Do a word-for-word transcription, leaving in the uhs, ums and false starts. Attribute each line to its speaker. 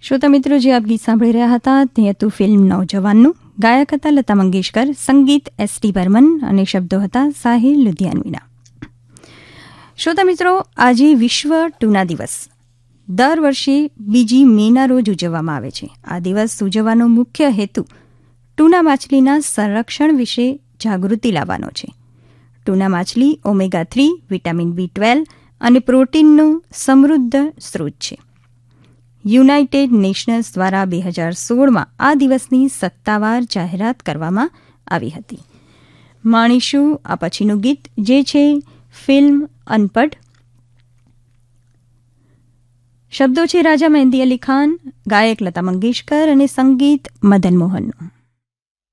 Speaker 1: શ્રોતા મિત્રો, જે આપ ગીત સાંભળી રહ્યા હતા તે હતું ફિલ્મ નૌજવાનનું. ગાયક હતા લતા મંગેશકર, સંગીત એસ ટી બર્મન અને શબ્દો હતા સાહિર લુધિયાનવીના. શ્રોતા મિત્રો, આજે વિશ્વ ટૂના દિવસ દર વર્ષે બીજી મેના રોજ ઉજવવામાં આવે છે. આ દિવસ ઉજવવાનો મુખ્ય હેતુ ટૂના માછલીના સંરક્ષણ વિશે જાગૃતિ લાવવાનો છે. ટૂના માછલી omega three, vitamin B twelve અને પ્રોટીનનો સમૃદ્ધ સ્ત્રોત છે. યુનાઇટેડ નેશન્સ દ્વારા બે હજાર સોળમાં આ દિવસની સત્તાવાર જાહેરાત કરવામાં આવી હતી. માણીશું આ પછીનું ગીત, જે છે ફિલ્મ અનપઢ. શબ્દો છે રાજા મહેંદી અલી ખાન, ગાયક લતા મંગેશકર અને સંગીત મદન મોહનનું.